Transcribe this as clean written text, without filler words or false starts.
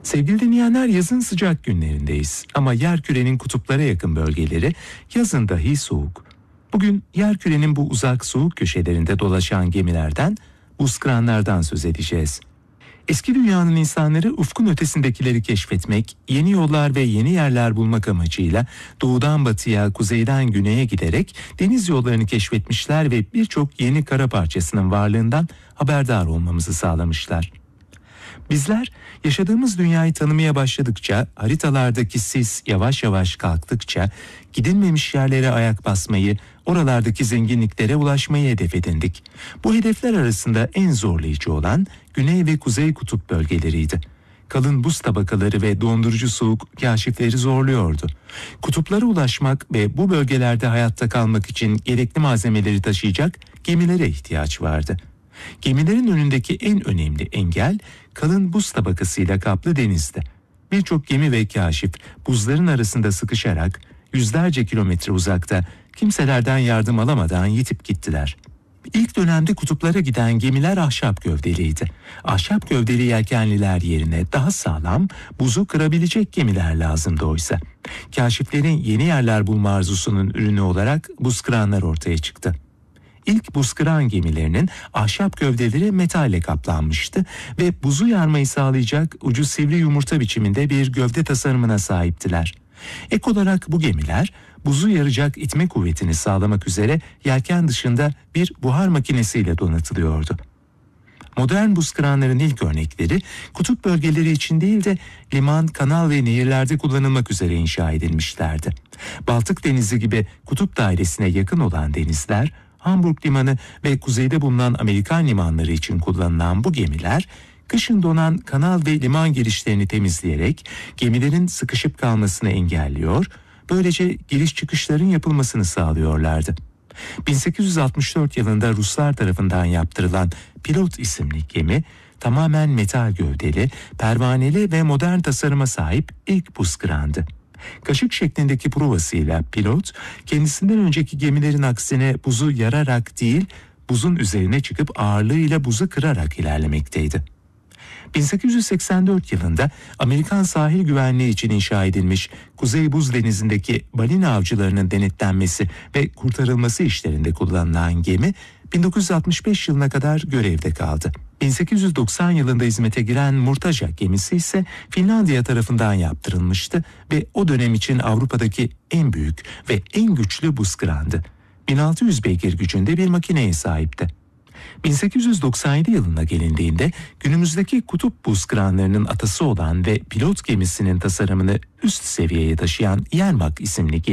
Sevgili dinleyenler, yazın sıcak günlerindeyiz ama yerkürenin kutuplara yakın bölgeleri yazın dahi soğuk. Bugün yerkürenin bu uzak soğuk köşelerinde dolaşan gemilerden, buz kıranlardan söz edeceğiz. Eski dünyanın insanları ufkun ötesindekileri keşfetmek, yeni yollar ve yeni yerler bulmak amacıyla doğudan batıya, kuzeyden güneye giderek deniz yollarını keşfetmişler ve birçok yeni kara parçasının varlığından haberdar olmamızı sağlamışlar. Bizler yaşadığımız dünyayı tanımaya başladıkça, haritalardaki sis yavaş yavaş kalktıkça, gidilmemiş yerlere ayak basmayı, oralardaki zenginliklere ulaşmayı hedef edindik. Bu hedefler arasında en zorlayıcı olan güney ve kuzey kutup bölgeleriydi. Kalın buz tabakaları ve dondurucu soğuk kaşifleri zorluyordu. Kutuplara ulaşmak ve bu bölgelerde hayatta kalmak için gerekli malzemeleri taşıyacak gemilere ihtiyaç vardı. Gemilerin önündeki en önemli engel kalın buz tabakasıyla kaplı denizdi. Birçok gemi ve kaşif buzların arasında sıkışarak yüzlerce kilometre uzakta kimselerden yardım alamadan yitip gittiler. İlk dönemde kutuplara giden gemiler ahşap gövdeliydi. Ahşap gövdeli yelkenliler yerine daha sağlam, buzu kırabilecek gemiler lazımdı oysa. Kaşiflerin yeni yerler bulma arzusunun ürünü olarak buz kıranlar ortaya çıktı. İlk buz kıran gemilerinin ahşap gövdeleri metalle kaplanmıştı ve buzu yarmayı sağlayacak ucu sivri yumurta biçiminde bir gövde tasarımına sahiptiler. Ek olarak bu gemiler buzu yaracak itme kuvvetini sağlamak üzere yelken dışında bir buhar makinesiyle donatılıyordu. Modern buz kıranların ilk örnekleri kutup bölgeleri için değil de liman, kanal ve nehirlerde kullanılmak üzere inşa edilmişlerdi. Baltık Denizi gibi kutup dairesine yakın olan denizler, Hamburg Limanı ve kuzeyde bulunan Amerikan limanları için kullanılan bu gemiler, kışın donan kanal ve liman girişlerini temizleyerek gemilerin sıkışıp kalmasını engelliyor, böylece giriş çıkışların yapılmasını sağlıyorlardı. 1864 yılında Ruslar tarafından yaptırılan Pilot isimli gemi, tamamen metal gövdeli, pervaneli ve modern tasarıma sahip ilk buz kırandı. Kaşık şeklindeki provasıyla Pilot, kendisinden önceki gemilerin aksine buzu yararak değil, buzun üzerine çıkıp ağırlığıyla buzu kırarak ilerlemekteydi. 1884 yılında Amerikan sahil güvenliği için inşa edilmiş Kuzey Buz Denizi'ndeki balina avcılarının denetlenmesi ve kurtarılması işlerinde kullanılan gemi 1965 yılına kadar görevde kaldı. 1890 yılında hizmete giren Murtaja gemisi ise Finlandiya tarafından yaptırılmıştı ve o dönem için Avrupa'daki en büyük ve en güçlü buz kırandı. 1600 beygir gücünde bir makineye sahipti. 1897 yılına gelindiğinde günümüzdeki kutup buz kıranlarının atası olan ve pilot gemisinin tasarımını üst seviyeye taşıyan Yermak isimli